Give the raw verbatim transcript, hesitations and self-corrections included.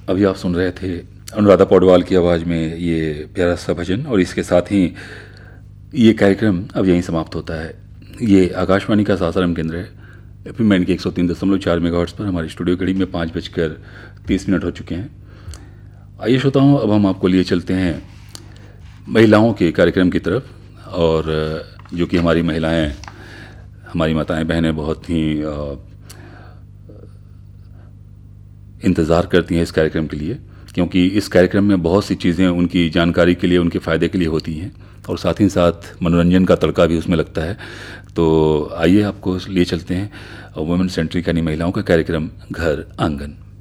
अभी आप सुन रहे थे अनुराधा पौडवाल की आवाज़ में ये प्यारा सा भजन, और इसके साथ ही ये कार्यक्रम अब यहीं समाप्त होता है। ये आकाशवाणी का सासाराम केंद्र है, एफएम बैंड के एक सौ तीन दशमलव चार मेगाहर्ट्ज़ पर। हमारी स्टूडियो घड़ी में पाँच बजकर तीस मिनट हो चुके हैं। आइए श्रोताओं, अब हम आपको लिए चलते हैं महिलाओं के कार्यक्रम की तरफ, और जो कि हमारी महिलाएं, हमारी माताएं बहनें बहुत ही इंतज़ार करती हैं इस कार्यक्रम के लिए, क्योंकि इस कार्यक्रम में बहुत सी चीज़ें उनकी जानकारी के लिए, उनके फ़ायदे के लिए होती हैं, और साथ ही साथ मनोरंजन का तड़का भी उसमें लगता है। तो आइए आपको लिए चलते हैं वुमेन सेंट्रिक यानी महिलाओं का कार्यक्रम घर आंगन।